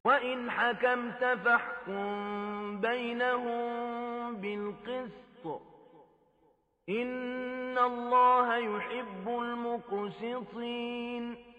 وإن حكمت فاحكم بينهم بالقسط إن الله يحب المقسطين